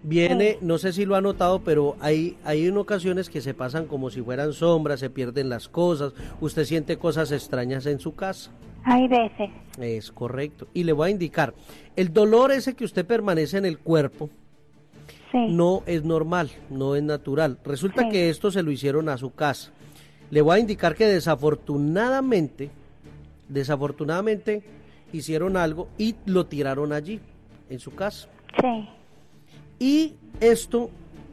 Viene, Sí. no sé si lo ha notado, pero hay en ocasiones que se pasan como si fueran sombras, se pierden las cosas, usted siente cosas extrañas en su casa. Hay veces. Es correcto. Y le voy a indicar, el dolor ese que usted permanece en el cuerpo Sí. no es normal, no es natural. Resulta Sí. que esto se lo hicieron a su casa. Le voy a indicar que desafortunadamente hicieron algo y lo tiraron allí, en su casa. Sí. Y esto,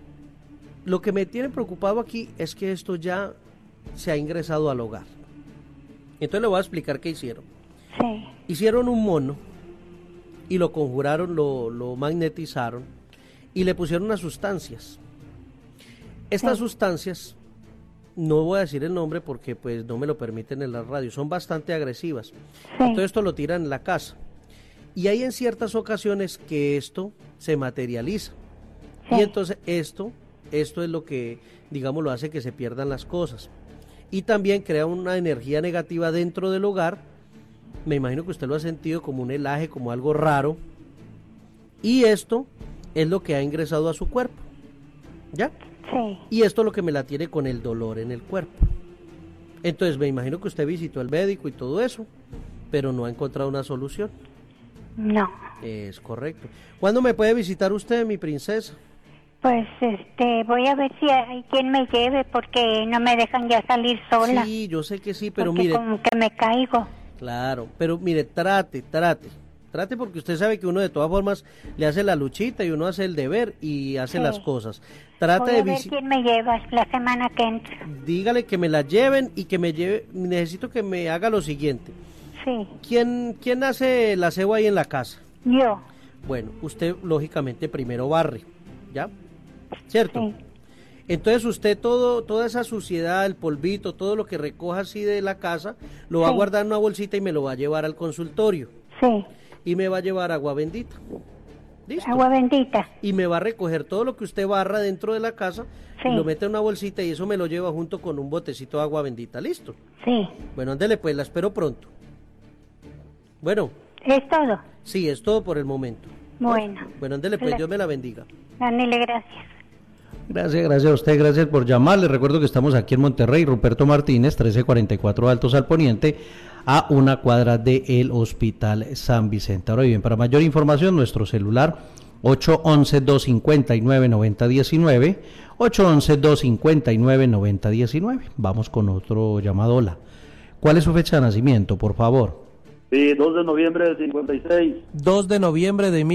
lo que me tiene preocupado aquí es que esto ya se ha ingresado al hogar. Entonces le voy a explicar qué hicieron. Sí. Hicieron un mono y lo conjuraron, lo magnetizaron y le pusieron unas sustancias. Estas Sí. sustancias, no voy a decir el nombre porque pues no me lo permiten en la radio, son bastante agresivas. Sí. Entonces esto lo tiran en la casa. Y hay en ciertas ocasiones que esto se materializa. Sí. Y entonces esto es lo que, digamos, lo hace que se pierdan las cosas. Y también crea una energía negativa dentro del hogar. Me imagino que usted lo ha sentido como un helaje, como algo raro. Y esto es lo que ha ingresado a su cuerpo. ¿Ya? Sí. Y esto es lo que me la tiene con el dolor en el cuerpo. Entonces me imagino que usted visitó al médico y todo eso, pero no ha encontrado una solución. No. Es correcto. ¿Cuándo me puede visitar usted, mi princesa? Pues voy a ver si hay quien me lleve porque no me dejan ya salir sola. Sí, yo sé que sí, pero porque mire, como que me caigo. claro, pero mire, trate porque usted sabe que uno de todas formas le hace la luchita y uno hace el deber y hace Sí. las cosas. Trate Voy de a ver quién me lleva la semana que entra. dígale que me la lleven y que me lleve, necesito que me haga lo siguiente. Sí. ¿Quién hace el aseo ahí en la casa? Yo. Bueno, usted lógicamente primero barre, ¿ya? ¿Cierto? Sí. Entonces usted toda esa suciedad, el polvito, todo lo que recoja así de la casa, lo va a Sí. guardar en una bolsita y me lo va a llevar al consultorio. Sí. Y me va a llevar agua bendita. ¿Listo? Agua bendita. Y me va a recoger todo lo que usted barra dentro de la casa Sí. y lo mete en una bolsita y eso me lo lleva junto con un botecito de agua bendita. ¿Listo? Sí. Bueno, ándele pues, la espero pronto. Bueno, ¿Es todo? sí, es todo por el momento. Bueno. Bueno, ándele pues, Dios me la bendiga. Dánele gracias. Gracias a usted, gracias por llamar. Les recuerdo que estamos aquí en Monterrey, Ruperto Martínez, 1344 Altos al Poniente, a una cuadra del Hospital San Vicente. Ahora bien, para mayor información, nuestro celular 811-259-9019, 811-259-9019. Vamos con otro llamado. Hola. ¿Cuál es su fecha de nacimiento, por favor? Sí, 2 de noviembre del 56. 2 de noviembre de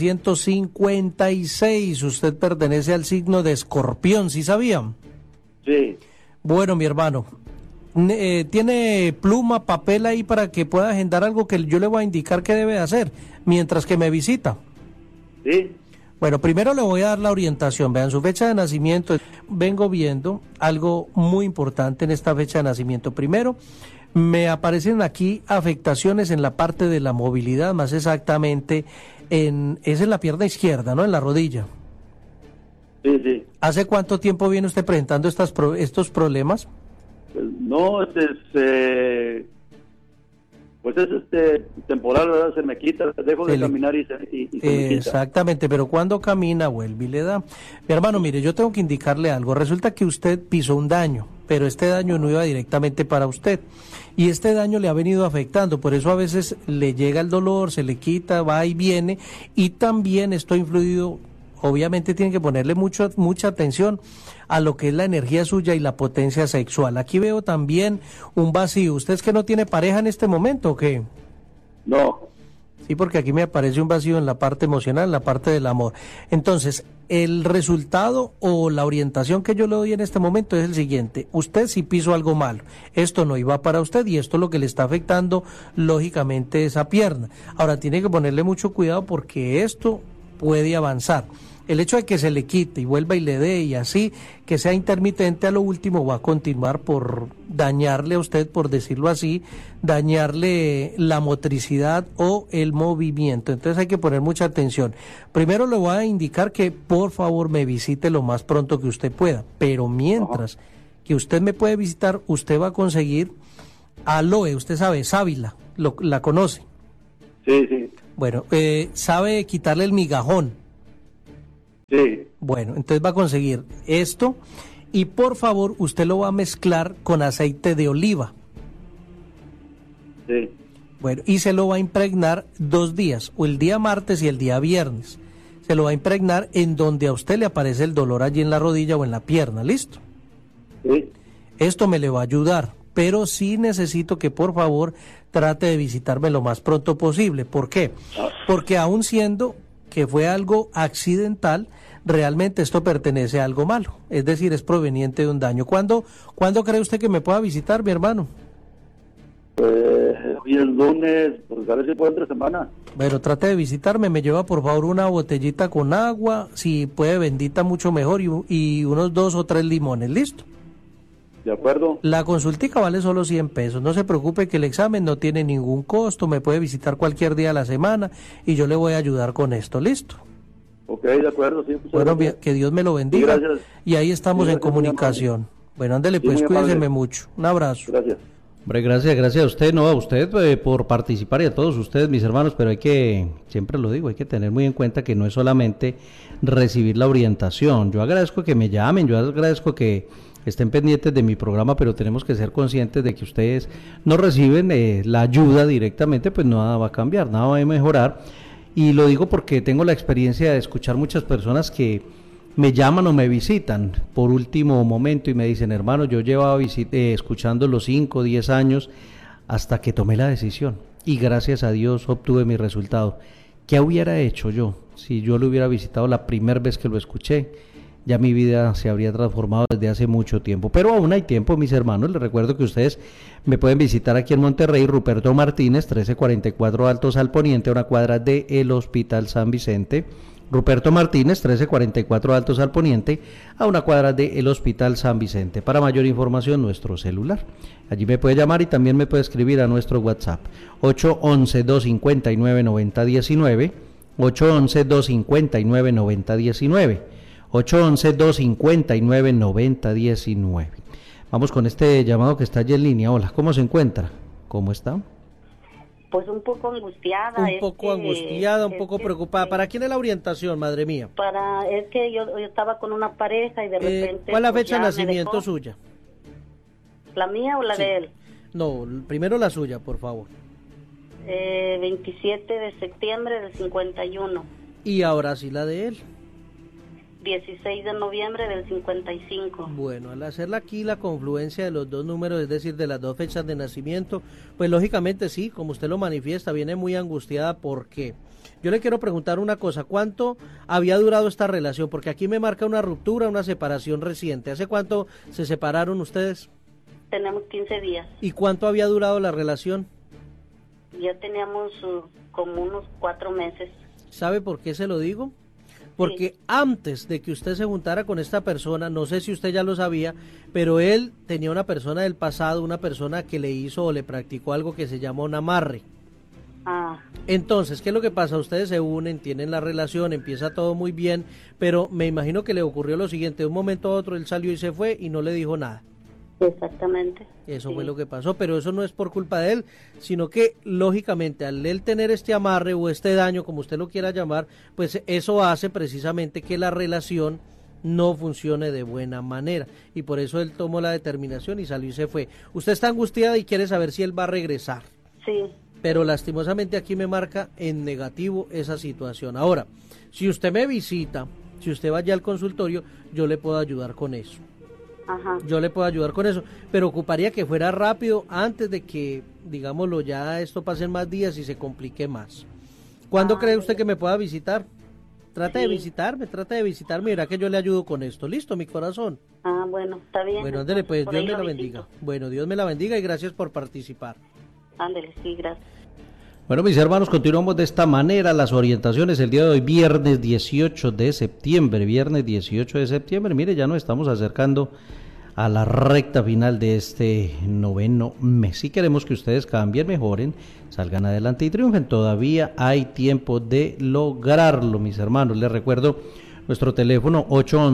1956. Usted pertenece al signo de Escorpión, ¿sí sabían? Sí, Bueno, mi hermano, ¿tiene pluma, papel ahí para que pueda agendar algo que yo le voy a indicar que debe hacer mientras que me visita? sí, Bueno, primero le voy a dar la orientación. Vean, su fecha de nacimiento. Vengo viendo algo muy importante en esta fecha de nacimiento. Primero, me aparecen aquí afectaciones en la parte de la movilidad, más exactamente es en la pierna izquierda, ¿no? En la rodilla. sí, sí. ¿Hace cuánto tiempo viene usted presentando estos problemas? Pues, no, pues es temporal, ¿verdad? Se me quita, dejo de caminar y se me quita. Exactamente, pero cuando camina vuelve y le da. Mi hermano, mire, yo tengo que indicarle algo. Resulta que usted pisó un daño, pero este daño no iba directamente para usted. Y este daño le ha venido afectando, por eso a veces le llega el dolor, se le quita, va y viene. Y también esto ha influido, obviamente tiene que ponerle mucha atención a lo que es la energía suya y la potencia sexual. Aquí veo también un vacío. ¿Usted es que no tiene pareja en este momento o qué? No, Sí, porque aquí me aparece un vacío en la parte emocional, en la parte del amor. Entonces, el resultado o la orientación que yo le doy en este momento es el siguiente. Usted sí pisó algo malo. Esto no iba para usted y esto es lo que le está afectando, lógicamente, esa pierna. Ahora, tiene que ponerle mucho cuidado porque esto puede avanzar. El hecho de que se le quite y vuelva y le dé y así, que sea intermitente a lo último, va a continuar por dañarle a usted, por decirlo así, dañarle la motricidad o el movimiento. Entonces hay que poner mucha atención. Primero le voy a indicar que por favor me visite lo más pronto que usted pueda, pero mientras que usted me puede visitar, usted va a conseguir aloe, usted sabe, sábila, la conoce. sí, sí. Bueno, sabe quitarle el migajón. Sí. Bueno, entonces va a conseguir esto y por favor usted lo va a mezclar con aceite de oliva. Sí. Bueno, y se lo va a impregnar 2 días, o el día martes y el día viernes. Se lo va a impregnar en donde a usted le aparece el dolor allí en la rodilla o en la pierna, ¿listo? Sí. Esto me le va a ayudar, pero sí necesito que por favor trate de visitarme lo más pronto posible. ¿Por qué? Porque aun siendo que fue algo accidental, realmente esto pertenece a algo malo, es decir, es proveniente de un daño. ¿Cuándo cree usted que me pueda visitar, mi hermano? Hoy es lunes, pues a ver si puede entre semana. Bueno, trate de visitarme, me lleva por favor una botellita con agua, si puede bendita mucho mejor, y unos 2 o 3 limones, ¿listo? ¿De acuerdo? La consultica vale solo 100 pesos, no se preocupe que el examen no tiene ningún costo, me puede visitar cualquier día de la semana y yo le voy a ayudar con esto, ¿listo? Ok, de acuerdo, sí. Bueno, que Dios me lo bendiga, sí, gracias. Y ahí estamos Sí, en comunicación. Bueno, ándele Sí, pues, muy cuídese amable. mucho, un abrazo. Gracias. Hombre, gracias a usted, no a usted por participar y a todos ustedes, mis hermanos, pero hay que, siempre lo digo, hay que tener muy en cuenta que no es solamente recibir la orientación. Yo agradezco que me llamen, yo agradezco que estén pendientes de mi programa, pero tenemos que ser conscientes de que ustedes no reciben la ayuda directamente, pues nada va a cambiar, nada va a mejorar. Y lo digo porque tengo la experiencia de escuchar muchas personas que me llaman o me visitan por último momento y me dicen, hermano, yo llevaba escuchando los 5, 10 años hasta que tomé la decisión y gracias a Dios obtuve mi resultado. ¿Qué hubiera hecho yo si yo lo hubiera visitado la primera vez que lo escuché? Ya mi vida se habría transformado desde hace mucho tiempo, pero aún hay tiempo, mis hermanos. Les recuerdo que ustedes me pueden visitar aquí en Monterrey, Ruperto Martínez, 1344 Altos al Poniente, a una cuadra del Hospital San Vicente. Ruperto Martínez, 1344 Altos al Poniente, a una cuadra del Hospital San Vicente. Para mayor información, nuestro celular. Allí me puede llamar y también me puede escribir a nuestro WhatsApp, 811-259-9019, 811-259-9019, 811-259-9019. Vamos con este llamado que está allí en línea. Hola, ¿cómo se encuentra? ¿Cómo está? Pues un poco angustiada. Un poco preocupada. ¿Para quién es la orientación, madre mía? Es que yo estaba con una pareja y de repente... ¿Cuál es la pues, fecha de ya me nacimiento dejó. suya? ¿La mía o la Sí. de él? No, primero la suya, por favor. 27 de septiembre del 51. Y ahora sí la de él. 16 de noviembre del 55. Bueno, al hacerla aquí la confluencia de los dos números, es decir, de las dos fechas de nacimiento, pues lógicamente sí, como usted lo manifiesta, viene muy angustiada. ¿Por qué? Yo le quiero preguntar una cosa, ¿cuánto había durado esta relación? Porque aquí me marca una ruptura, una separación reciente. ¿Hace cuánto se separaron ustedes? Tenemos 15 días. ¿Y cuánto había durado la relación? Ya teníamos como unos 4 meses. ¿Sabe por qué se lo digo? Porque antes de que usted se juntara con esta persona, no sé si usted ya lo sabía, pero él tenía una persona del pasado, una persona que le hizo o le practicó algo que se llama un amarre. Ah, Entonces, ¿qué es lo que pasa? Ustedes se unen, tienen la relación, empieza todo muy bien, pero me imagino que le ocurrió lo siguiente, de un momento a otro él salió y se fue y no le dijo nada. exactamente. Eso Sí. fue lo que pasó, pero eso no es por culpa de él, sino que lógicamente al él tener este amarre o este daño, como usted lo quiera llamar, pues eso hace precisamente que la relación no funcione de buena manera y por eso él tomó la determinación y salió y se fue. Usted está angustiada y quiere saber si él va a regresar, Sí. pero lastimosamente aquí me marca en negativo esa situación. Ahora, si usted me visita, si usted va allá al consultorio, yo le puedo ayudar con eso. Ajá. Yo le puedo ayudar con eso, pero ocuparía que fuera rápido antes de que, digámoslo, ya esto pasen más días y se complique más. ¿Cuándo cree usted que me pueda visitar? Trate de visitarme, verá que yo le ayudo con esto. ¿Listo, mi corazón? Ah, bueno, está bien. Bueno, ándele pues, Por Dios ahí me lo la visito. bendiga. Bueno, Dios me la bendiga y gracias por participar. Ándele, sí, gracias. Bueno, mis hermanos, continuamos de esta manera las orientaciones el día de hoy, viernes 18 de septiembre, mire, ya nos estamos acercando a la recta final de este noveno mes. Si queremos que ustedes cambien, mejoren, salgan adelante y triunfen, todavía hay tiempo de lograrlo, mis hermanos. Les recuerdo nuestro teléfono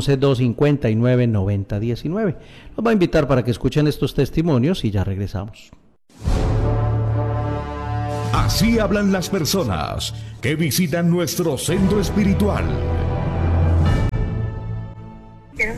811-259-9019. Los va a invitar para que escuchen estos testimonios y ya regresamos. Así hablan las personas que visitan nuestro centro espiritual.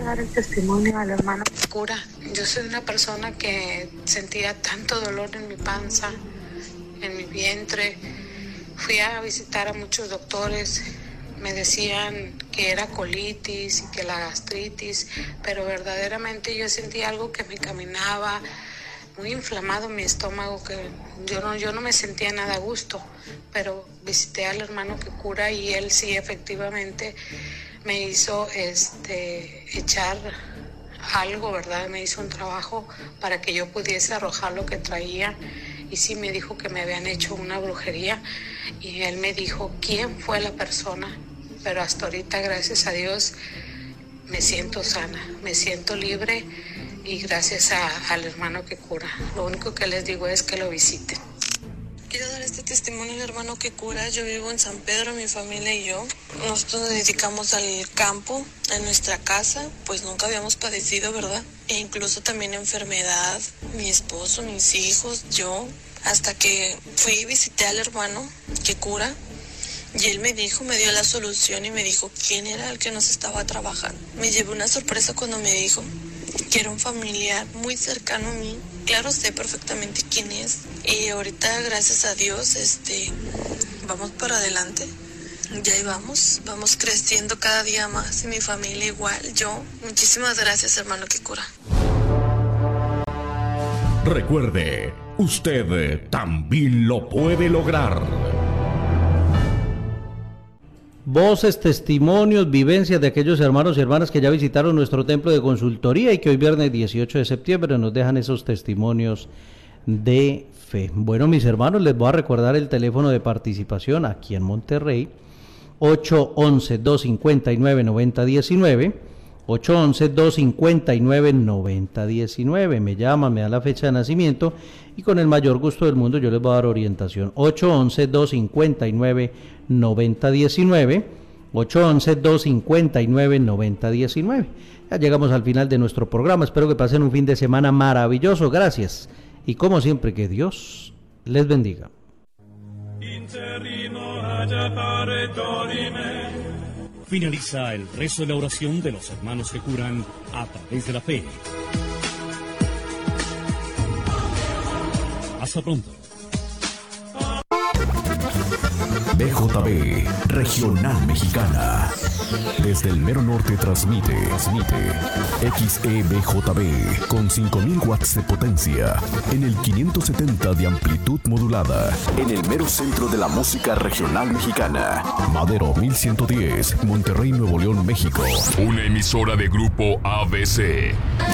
dar el testimonio al hermano cura. Yo soy una persona que sentía tanto dolor en mi panza, en mi vientre. Fui a visitar a muchos doctores, me decían que era colitis y que la gastritis, pero verdaderamente yo sentía algo que me caminaba, muy inflamado mi estómago, que yo no me sentía nada a gusto, pero visité al hermano que cura y él sí efectivamente me hizo echar algo, ¿verdad? Me hizo un trabajo para que yo pudiese arrojar lo que traía. Y sí me dijo que me habían hecho una brujería y él me dijo quién fue la persona, pero hasta ahorita, gracias a Dios, me siento sana, me siento libre y gracias al hermano que cura. Lo único que les digo es que lo visiten. Quiero dar este testimonio al hermano que cura. Yo vivo en San Pedro, mi familia y yo. Nosotros nos dedicamos al campo, en nuestra casa, pues nunca habíamos padecido, ¿verdad? E incluso también enfermedad, mi esposo, mis hijos, yo. Hasta que fui y visité al hermano que cura. Y él me dio la solución y me dijo quién era el que nos estaba trabajando. Me llevé una sorpresa cuando me dijo que era un familiar muy cercano a mí. Claro, sé perfectamente quién es. Y ahorita, gracias a Dios, vamos para adelante. Ya ahí vamos creciendo cada día más. Y mi familia igual, yo. Muchísimas gracias, hermano que cura. Recuerde, usted también lo puede lograr. Voces, testimonios, vivencias de aquellos hermanos y hermanas que ya visitaron nuestro templo de consultoría y que hoy viernes 18 de septiembre nos dejan esos testimonios de fe. Bueno, mis hermanos, les voy a recordar el teléfono de participación aquí en Monterrey, 811-259-9019, 811-259-9019. Me llaman, me dan la fecha de nacimiento y con el mayor gusto del mundo yo les voy a dar orientación. 811-259-9019, 811-259-9019. Ya llegamos al final de nuestro programa. Espero que pasen un fin de semana maravilloso. Gracias. Y como siempre, que Dios les bendiga. Finaliza el rezo de la oración de los hermanos que curan a través de la fe. Hasta pronto. BJB, Regional Mexicana. Desde el mero norte transmite XEBJB con 5000 watts de potencia en el 570 de amplitud modulada en el mero centro de la música regional mexicana. Madero 1110, Monterrey, Nuevo León, México. Una emisora de Grupo ABC.